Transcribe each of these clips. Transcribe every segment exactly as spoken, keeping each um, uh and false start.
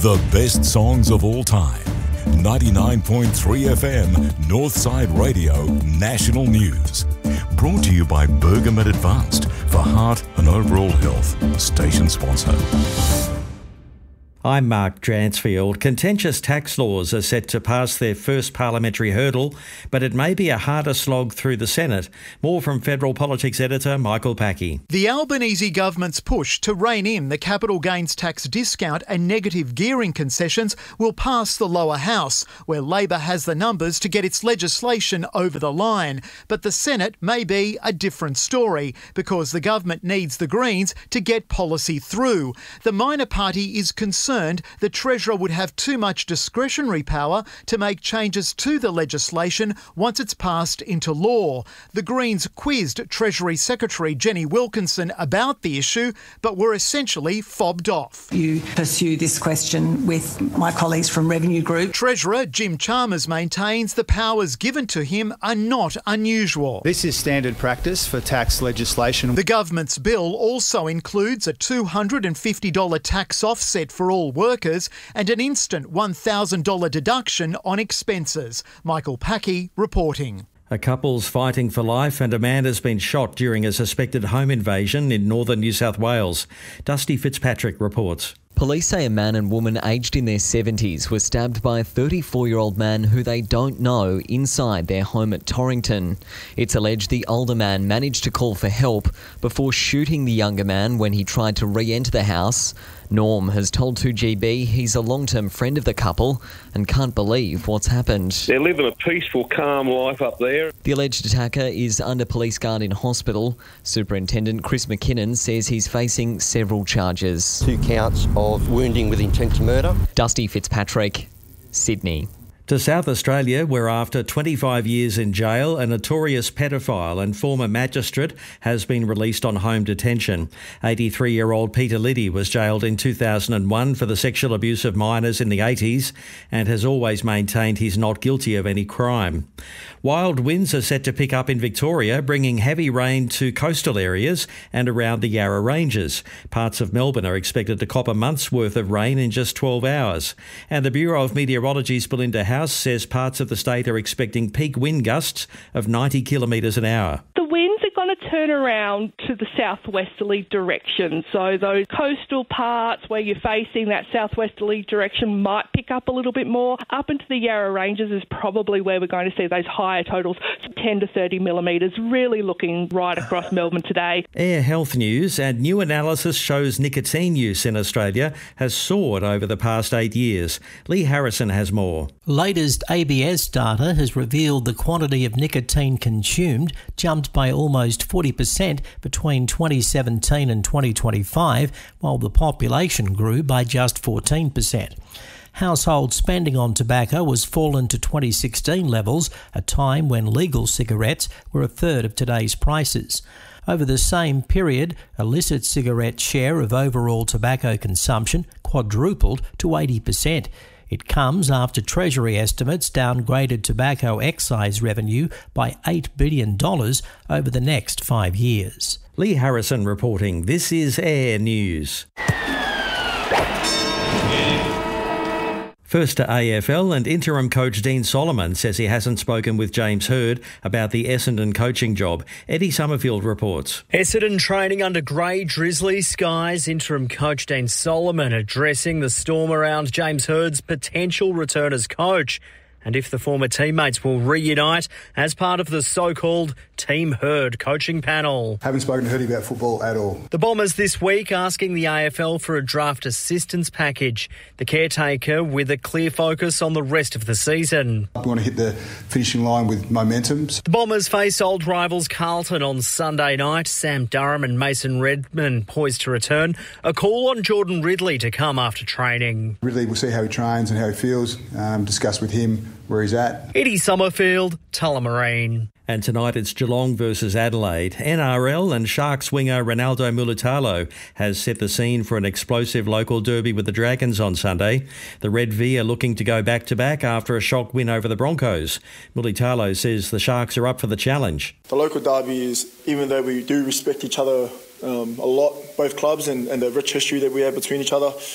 The best songs of all time. ninety-nine point three F M, Northside Radio, National News. Brought to you by Bergamet Advanced for heart and overall health. Station sponsor. I'm Mark Dransfield. Contentious tax laws are set to pass their first parliamentary hurdle, but it may be a harder slog through the Senate. More from Federal Politics editor Michael Packey. The Albanese government's push to rein in the capital gains tax discount and negative gearing concessions will pass the lower house, where Labor has the numbers to get its legislation over the line. But the Senate may be a different story, because the government needs the Greens to get policy through. The minor party is concerned the Treasurer would have too much discretionary power to make changes to the legislation once it's passed into law. The Greens quizzed Treasury Secretary Jenny Wilkinson about the issue, but were essentially fobbed off. You pursue this question with my colleagues from Revenue Group. Treasurer Jim Chalmers maintains the powers given to him are not unusual. This is standard practice for tax legislation. The government's bill also includes a two hundred fifty dollars tax offset for all workers and an instant one thousand dollars deduction on expenses. Michael Packey reporting. A couple's fighting for life and a man has been shot during a suspected home invasion in northern New South Wales. Dusty Fitzpatrick reports. Police say a man and woman aged in their seventies were stabbed by a thirty-four-year-old man who they don't know inside their home at Torrington. It's alleged the older man managed to call for help before shooting the younger man when he tried to re-enter the house. Norm has told two G B he's a long-term friend of the couple and can't believe what's happened. They're living a peaceful, calm life up there. The alleged attacker is under police guard in hospital. Superintendent Chris McKinnon says he's facing several charges. Two counts of wounding with intent to murder. Dusty Fitzpatrick, Sydney. To South Australia, where after twenty-five years in jail, a notorious pedophile and former magistrate has been released on home detention. eighty-three-year-old Peter Liddy was jailed in two thousand one for the sexual abuse of minors in the eighties and has always maintained he's not guilty of any crime. Wild winds are set to pick up in Victoria, bringing heavy rain to coastal areas and around the Yarra Ranges. Parts of Melbourne are expected to cop a month's worth of rain in just twelve hours. And the Bureau of Meteorology's Belinda House says parts of the state are expecting peak wind gusts of ninety kilometres an hour. The winds are going to turn around to the southwesterly direction. So those coastal parts where you're facing that southwesterly direction might pick up a little bit more. Up into the Yarra Ranges is probably where we're going to see those higher totals, ten to thirty millimetres, really looking right across Melbourne today. Air health news, and new analysis shows nicotine use in Australia has soared over the past eight years. Lee Harrison has more. Latest A B S data has revealed the quantity of nicotine consumed jumped by almost forty percent between twenty seventeen and twenty twenty-five, while the population grew by just fourteen percent. Household spending on tobacco has fallen to twenty sixteen levels, a time when legal cigarettes were a third of today's prices. Over the same period, illicit cigarette share of overall tobacco consumption quadrupled to eighty percent. It comes after Treasury estimates downgraded tobacco excise revenue by eight billion dollars over the next five years. Lee Harrison reporting. This is Air News. First to A F L, and interim coach Dean Solomon says he hasn't spoken with James Hird about the Essendon coaching job. Eddie Summerfield reports. Essendon training under grey drizzly skies. Interim coach Dean Solomon addressing the storm around James Hird's potential return as coach, and if the former teammates will reunite as part of the so-called Team Hird coaching panel. Haven't spoken to Hirdy about football at all. The Bombers this week asking the A F L for a draft assistance package. The caretaker with a clear focus on the rest of the season. We want to hit the finishing line with momentum. The Bombers face old rivals Carlton on Sunday night. Sam Durham and Mason Redman poised to return. A call on Jordan Ridley to come after training. Ridley, we'll see how he trains and how he feels. Um, discuss with him where he's at. Eddie Summerfield, Tullamarine. And tonight it's Geelong versus Adelaide. N R L and Sharks winger Ronaldo Mulitalo has set the scene for an explosive local derby with the Dragons on Sunday. The Red V are looking to go back-to-back after a shock win over the Broncos. Mulitalo says the Sharks are up for the challenge. The local derby is, even though we do respect each other um, a lot, both clubs, and, and the rich history that we have between each other,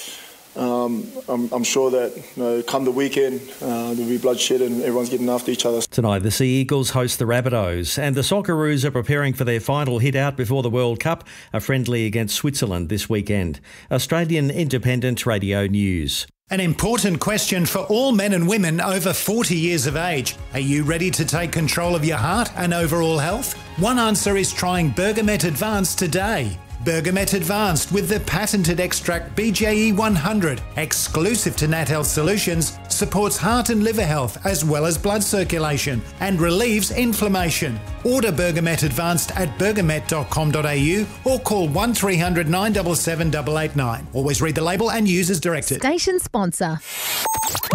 Um, I'm, I'm sure that you know, come the weekend, uh, there'll be bloodshed and everyone's getting after each other. Tonight, the Sea Eagles host the Rabbitohs, and the Socceroos are preparing for their final hit-out before the World Cup, a friendly against Switzerland this weekend. Australian Independent Radio News. An important question for all men and women over forty years of age. Are you ready to take control of your heart and overall health? One answer is trying Bergamet Advanced today. Bergamet Advanced with the patented extract B J E one hundred, exclusive to Nat Health Solutions, supports heart and liver health as well as blood circulation and relieves inflammation. Order Bergamet Advanced at bergamet dot com dot a u or call one three hundred nine seven seven eight eight nine. Always read the label and use as directed. Station sponsor.